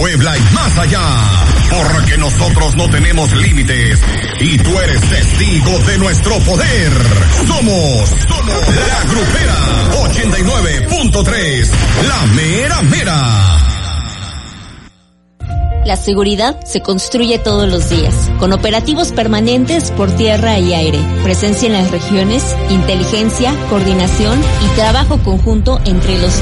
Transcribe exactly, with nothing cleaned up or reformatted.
Puebla y más allá. Porque nosotros no tenemos límites y tú eres testigo de nuestro poder. Somos, somos la Grupera ochenta y nueve punto tres, la mera mera. La seguridad se construye todos los días, con operativos permanentes por tierra y aire, presencia en las regiones, inteligencia, coordinación y trabajo conjunto entre los